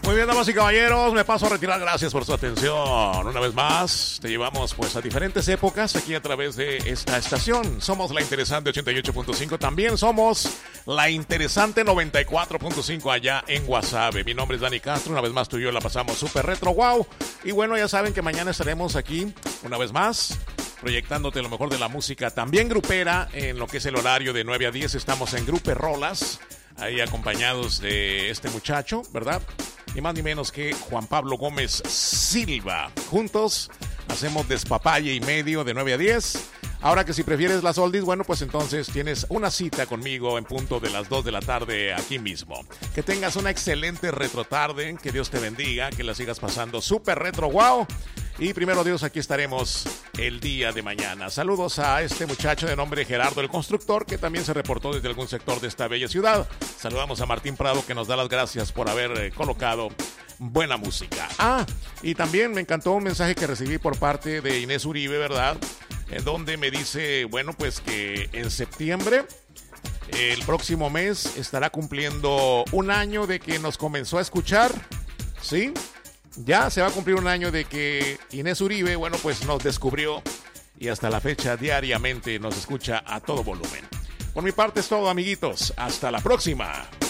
Muy bien, damas y caballeros, me paso a retirar. Gracias por su atención. Una vez más, te llevamos pues a diferentes épocas aquí a través de esta estación. Somos La Interesante 88.5. También somos La Interesante 94.5 allá en Guasave. Mi nombre es Dani Castro. Una vez más tú y yo la pasamos súper retro, wow. Y bueno, ya saben que mañana estaremos aquí una vez más proyectándote lo mejor de la música. También grupera en lo que es el horario de 9 a 10. Estamos en Grupe Rolas, ahí acompañados de este muchacho, ¿verdad? Ni más ni menos que Juan Pablo Gómez Silva. Juntos hacemos despapalle y medio de 9 a 10. Ahora que si prefieres las oldies, bueno, pues entonces tienes una cita conmigo en punto de las 2 de la tarde aquí mismo. Que tengas una excelente retro tarde, que Dios te bendiga, que la sigas pasando súper retro, wow. Y primero Dios, aquí estaremos el día de mañana. Saludos a este muchacho de nombre Gerardo el Constructor, que también se reportó desde algún sector de esta bella ciudad. Saludamos a Martín Prado, que nos da las gracias por haber colocado buena música. Y también me encantó un mensaje que recibí por parte de Inés Uribe, ¿verdad? En donde me dice, bueno, pues que en septiembre, el próximo mes, estará cumpliendo un año de que nos comenzó a escuchar, ¿sí? Ya se va a cumplir un año de que Inés Uribe, bueno, pues nos descubrió y hasta la fecha diariamente nos escucha a todo volumen. Por mi parte es todo, amiguitos. Hasta la próxima.